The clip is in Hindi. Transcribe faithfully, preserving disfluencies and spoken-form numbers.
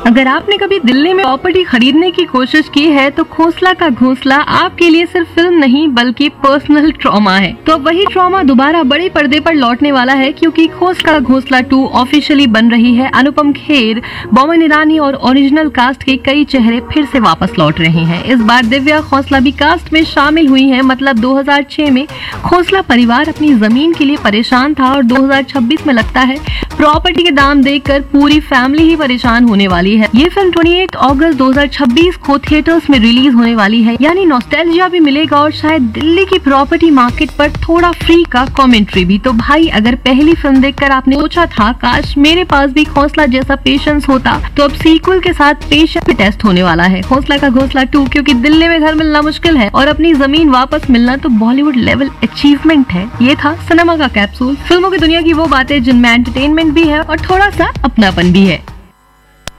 अगर आपने कभी दिल्ली में प्रॉपर्टी खरीदने की कोशिश की है तो खोसला का घोंसला आपके लिए सिर्फ फिल्म नहीं बल्कि पर्सनल ट्रॉमा है। तो अब वही ट्रॉमा दोबारा बड़े पर्दे पर लौटने वाला है, क्योंकि खोसला का घोंसला टू ऑफिशियली बन रही है। अनुपम खेर, बोमन ईरानी और ओरिजिनल कास्ट के कई चेहरे फिर से वापस लौट रहे हैं। इस बार दिव्या खोसला भी कास्ट में शामिल हुई है। मतलब दो हज़ार छह में खोसला परिवार अपनी जमीन के लिए परेशान था और दो हज़ार छब्बीस में लगता है प्रॉपर्टी के दाम देखकर पूरी फैमिली ही परेशान होने वाली है। ये फिल्म अट्ठाईस अगस्त दो हज़ार छब्बीस को थिएटर्स में रिलीज होने वाली है, यानी नॉस्टैल्जिया भी मिलेगा और शायद दिल्ली की प्रॉपर्टी मार्केट पर थोड़ा फ्री का कमेंट्री भी। तो भाई, अगर पहली फिल्म देखकर आपने सोचा था काश मेरे पास भी खोसला जैसा पेशेंस होता, तो अब सीक्वल के साथ पेशेंस टेस्ट होने वाला है। खोसला का घोंसला टू, क्योंकि दिल्ली में घर मिलना मुश्किल है और अपनी जमीन वापस मिलना तो बॉलीवुड लेवल अचीवमेंट है। ये था सिनेमा का कैप्सूल, फिल्मों की दुनिया की वो बातें जिनमें एंटरटेनमेंट भी है और थोड़ा सा अपनापन भी है।